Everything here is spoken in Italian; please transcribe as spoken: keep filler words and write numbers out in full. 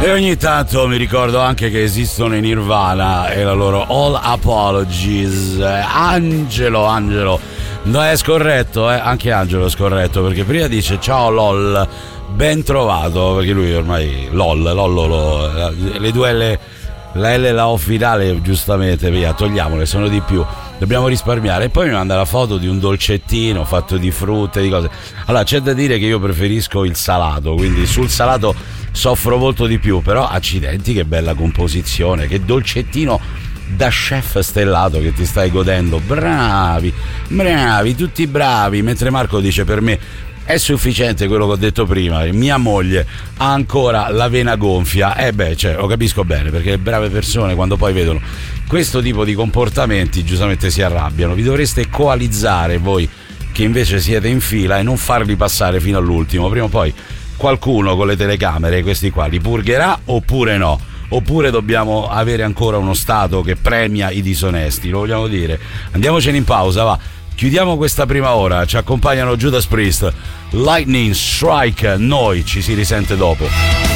E ogni tanto mi ricordo anche che esistono i Nirvana e la loro All Apologies. Angelo, Angelo, no, è scorretto, eh? Anche Angelo è scorretto, perché prima dice ciao lol, ben trovato, perché lui ormai lol, lol, lol, le due L, la L e la O finale, giustamente, via, togliamole, sono di più, dobbiamo risparmiare. E poi mi manda la foto di un dolcettino fatto di frutta e di cose. Allora, c'è da dire che io preferisco il salato, quindi sul salato soffro molto di più, però accidenti che bella composizione, che dolcettino da chef stellato che ti stai godendo. Bravi, bravi, tutti bravi. Mentre Marco dice: per me è sufficiente quello che ho detto prima, mia moglie ha ancora la vena gonfia. E eh beh, cioè, lo capisco bene, perché le brave persone quando poi vedono questo tipo di comportamenti giustamente si arrabbiano. Vi dovreste coalizzare voi che invece siete in fila e non farli passare fino all'ultimo. Prima o poi qualcuno con le telecamere questi qua li purgherà, oppure no? Oppure dobbiamo avere ancora uno Stato che premia i disonesti? Lo vogliamo dire? Andiamocene in pausa, va. Chiudiamo questa prima ora, ci accompagnano Judas Priest, Lightning Strike, noi ci si risente dopo.